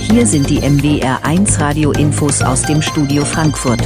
Hier sind die MWR1 Radio-Infos aus dem Studio Frankfurt.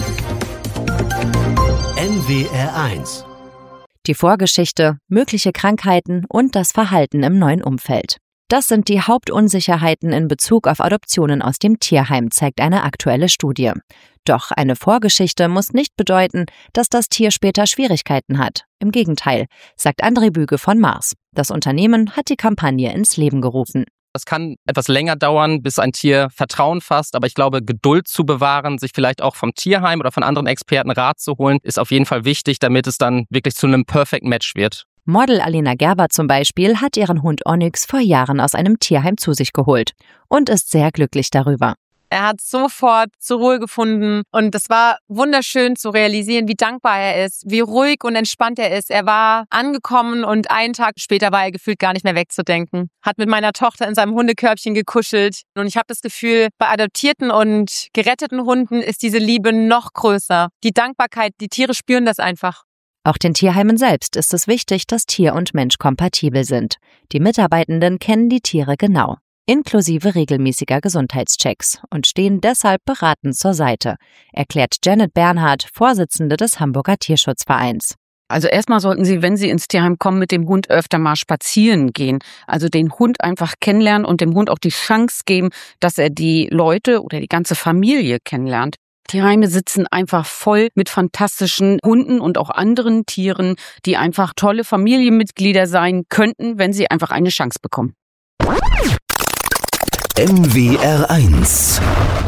MWR1. Die Vorgeschichte, mögliche Krankheiten und das Verhalten im neuen Umfeld. Das sind die Hauptunsicherheiten in Bezug auf Adoptionen aus dem Tierheim, zeigt eine aktuelle Studie. Doch eine Vorgeschichte muss nicht bedeuten, dass das Tier später Schwierigkeiten hat. Im Gegenteil, sagt André Büge von Mars. Das Unternehmen hat die Kampagne ins Leben gerufen. Es kann etwas länger dauern, bis ein Tier Vertrauen fasst, aber ich glaube, Geduld zu bewahren, sich vielleicht auch vom Tierheim oder von anderen Experten Rat zu holen, ist auf jeden Fall wichtig, damit es dann wirklich zu einem Perfect Match wird. Model Alina Gerber zum Beispiel hat ihren Hund Onyx vor Jahren aus einem Tierheim zu sich geholt und ist sehr glücklich darüber. Er hat sofort zur Ruhe gefunden und es war wunderschön zu realisieren, wie dankbar er ist, wie ruhig und entspannt er ist. Er war angekommen und einen Tag später war er gefühlt gar nicht mehr wegzudenken. Hat mit meiner Tochter in seinem Hundekörbchen gekuschelt und ich habe das Gefühl, bei adoptierten und geretteten Hunden ist diese Liebe noch größer. Die Dankbarkeit, die Tiere spüren das einfach. Auch den Tierheimen selbst ist es wichtig, dass Tier und Mensch kompatibel sind. Die Mitarbeitenden kennen die Tiere genau, inklusive regelmäßiger Gesundheitschecks und stehen deshalb beratend zur Seite, erklärt Janet Bernhard, Vorsitzende des Hamburger Tierschutzvereins. Also erstmal sollten Sie, wenn Sie ins Tierheim kommen, mit dem Hund öfter mal spazieren gehen. Also den Hund einfach kennenlernen und dem Hund auch die Chance geben, dass er die Leute oder die ganze Familie kennenlernt. Tierheime sitzen einfach voll mit fantastischen Hunden und auch anderen Tieren, die einfach tolle Familienmitglieder sein könnten, wenn sie einfach eine Chance bekommen. MWR1